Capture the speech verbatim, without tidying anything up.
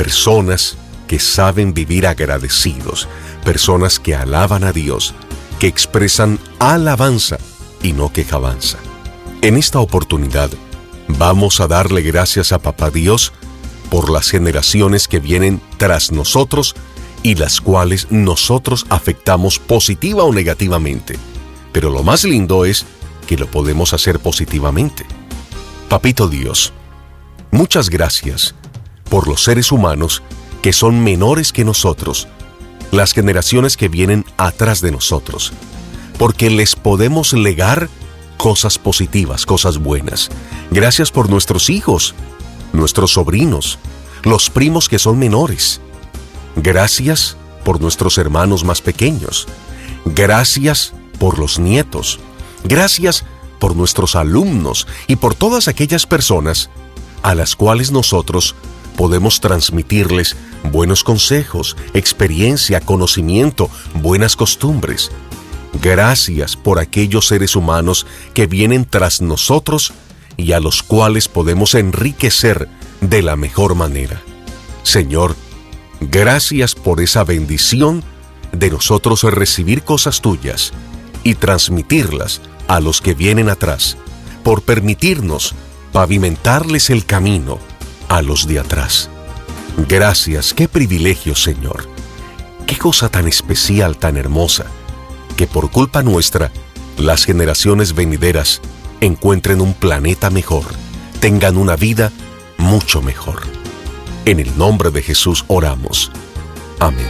personas que saben vivir agradecidos, personas que alaban a Dios, que expresan alabanza y no quejabanza. En esta oportunidad, vamos a darle gracias a Papá Dios por las generaciones que vienen tras nosotros y las cuales nosotros afectamos positiva o negativamente. Pero lo más lindo es que lo podemos hacer positivamente. Papito Dios, muchas gracias por los seres humanos que son menores que nosotros, las generaciones que vienen atrás de nosotros, porque les podemos legar cosas positivas, cosas buenas. Gracias por nuestros hijos, nuestros sobrinos, los primos que son menores. Gracias por nuestros hermanos más pequeños. Gracias por los nietos. Gracias por nuestros alumnos y por todas aquellas personas a las cuales nosotros podemos transmitirles buenos consejos, experiencia, conocimiento, buenas costumbres. Gracias por aquellos seres humanos que vienen tras nosotros y a los cuales podemos enriquecer de la mejor manera. Señor, gracias por esa bendición de nosotros recibir cosas tuyas y transmitirlas a los que vienen atrás, por permitirnos pavimentarles el camino a los de atrás. Gracias, qué privilegio, Señor. Qué cosa tan especial, tan hermosa, que por culpa nuestra, las generaciones venideras encuentren un planeta mejor, tengan una vida mucho mejor. En el nombre de Jesús oramos. Amén.